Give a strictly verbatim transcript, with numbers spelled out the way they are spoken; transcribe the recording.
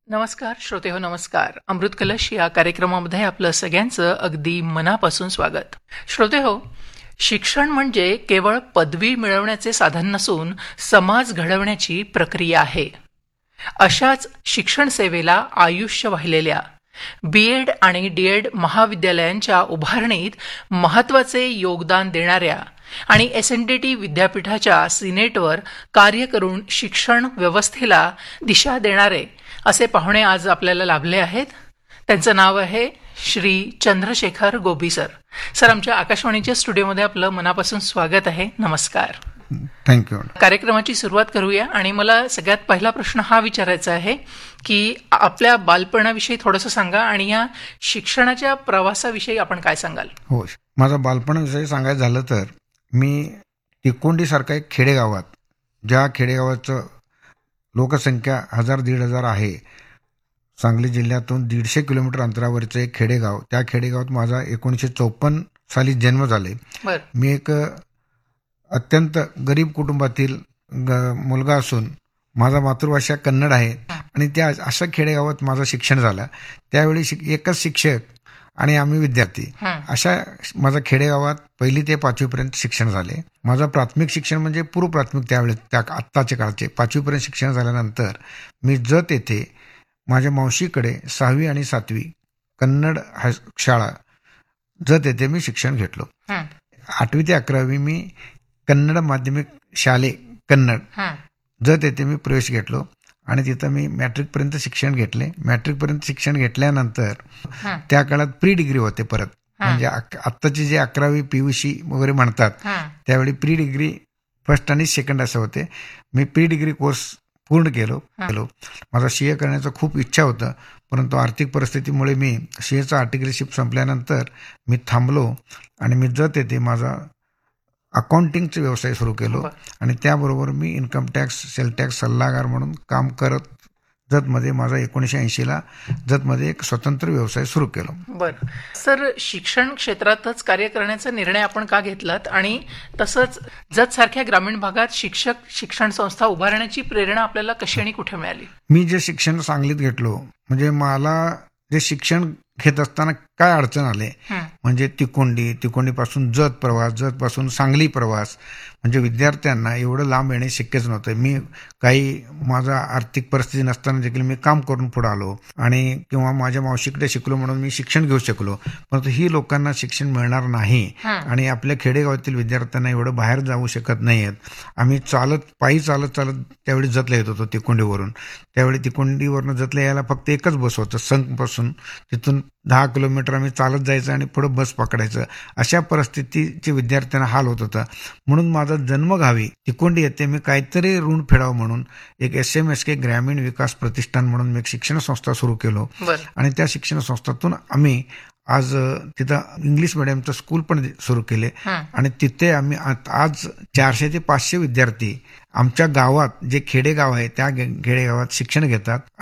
नमस्कार श्रोते हो, नमस्कार. अमृत कलश या कार्यक्रमामध्ये आपलं सगळ्यांचं अगदी मनापासून स्वागत. श्रोते हो, शिक्षण म्हणजे केवळ पदवी मिळवण्याचे साधन नसून समाज घडवण्याची प्रक्रिया आहे. अशाच शिक्षण सेवेला आयुष्य वाहिलेल्या बीएड आणि डीएड महाविद्यालयांच्या उभारणीत महत्त्वाचे योगदान देणाऱ्या आणि एस एन डी टी विद्यापीठाच्या सिनेटवर कार्य करून शिक्षण व्यवस्थेला दिशा देणारे असे पाहुणे आज आपल्याला लाभले आहेत. त्यांचं नाव आहे श्री चंद्रशेखर गोबी सर. सर, आमच्या आकाशवाणीच्या स्टुडिओमध्ये आपलं मनापासून स्वागत आहे. नमस्कार. थँक्यू. कार्यक्रमाची सुरुवात करूया आणि मला सगळ्यात पहिला प्रश्न हा विचारायचा आहे की आपल्या बालपणाविषयी थोडंसं सांगा आणि या शिक्षणाच्या प्रवासाविषयी आपण काय सांगाल? हो, माझा बालपणाविषयी सांगायचं झालं तर मी तिकोंडीसारखा एक खेडेगावात, ज्या खेडेगावाचं लोकसंख्या हजार दीड हजार आहे, सांगली जिल्ह्यातून दीडशे किलोमीटर अंतरावरचं एक खेडेगाव, त्या खेडेगावात माझा एकोणीसशे चौपन्न साली जन्म झाले. मी एक अत्यंत गरीब कुटुंबातील मुलगा असून माझा मातृभाषा कन्नड आहे आणि त्या अशा खेडेगावात माझं शिक्षण झालं. त्यावेळी एकच शिक्षक आणि आम्ही विद्यार्थी, अशा माझ्या खेडेगावात पहिली ते पाचवीपर्यंत शिक्षण झाले. माझं प्राथमिक शिक्षण म्हणजे पूर्व प्राथमिक त्यावेळी त्या आत्ताच्या काळचे पाचवीपर्यंत शिक्षण झाल्यानंतर मी जत येथे माझ्या मावशीकडे सहावी आणि सातवी कन्नड हाय शाळा जत येथे मी शिक्षण घेतलो. आठवी ते अकरावी मी कन्नड माध्यमिक शाले कन्नड जत येथे मी प्रवेश घेतलो आणि तिथं मी मॅट्रिकपर्यंत शिक्षण घेतले. मॅट्रिकपर्यंत शिक्षण घेतल्यानंतर त्या काळात प्री डिग्री होते परत, म्हणजे आत्ताची जे अकरावी पीयूसी वगैरे म्हणतात त्यावेळी प्री डिग्री फर्स्ट आणि सेकंड असं होते. मी प्री डिग्री कोर्स पूर्ण केलो केलो माझा सी ए करण्याचं खूप इच्छा होतं, परंतु आर्थिक परिस्थितीमुळे मी सी एचा आर्टिकलशिप संपल्यानंतर मी थांबलो आणि मी जत येते माझा अकाउंटिंगचा व्यवसाय सुरू केलो आणि त्याबरोबर मी इन्कम टॅक्स सेल टॅक्स सल्लागार म्हणून काम करत जतमध्ये माझा एकोणीसशे ऐंशीला जतमध्ये एक स्वतंत्र व्यवसाय सुरू केलो. बरं सर, शिक्षण क्षेत्रातच कार्य करण्याचा निर्णय आपण का घेतलात आणि तसंच जत सारख्या ग्रामीण भागात शिक्षक शिक्षण संस्था उभारण्याची प्रेरणा आपल्याला कशी आणि कुठे मिळाली? मी जे शिक्षण सांगलीत घेतलो, म्हणजे मला जे शिक्षण घेत असताना काय अडचण आले, म्हणजे तिकोंडी तिकोंडीपासून जत प्रवास, जतपासून सांगली प्रवास, म्हणजे विद्यार्थ्यांना एवढं लांब येणे शक्यच नव्हतं. मी काही माझा आर्थिक परिस्थिती नसताना देखील मी काम करून पुढे आलो आणि किंवा माझ्या मावशीकडे शिकलो म्हणून मी शिक्षण घेऊ शकलो, परंतु ही लोकांना शिक्षण मिळणार नाही आणि आपल्या खेडेगावातील विद्यार्थ्यांना एवढं बाहेर जाऊ शकत नाहीत. आम्ही चालत पायी चालत चालत त्यावेळी जतला येत होतो तिकोंडीवरून. त्यावेळी तिकोंडीवरून जतला यायला फक्त एकच बस होतं संघपासून, तिथून दहा किलोमीटर आम्ही चालत जायचं आणि पुढे बस पकडायचं. अशा परिस्थितीचे विद्यार्थ्यांना हाल होत होता. म्हणून माझा जन्मगावी तिकोंडी येथे मी काहीतरी ऋण फेडावं म्हणून एक एस एम एस के ग्रामीण विकास प्रतिष्ठान म्हणून मी एक शिक्षण संस्था सुरू केलो आणि त्या शिक्षण संस्थेतून आम्ही आज तिथं इंग्लिश मिडियमचं स्कूल पण सुरू केले आणि तिथे आम्ही आज चारशे ते पाचशे विद्यार्थी आमच्या गावात, जे खेडेगाव आहे त्या खेडेगावात शिक्षण घेतात.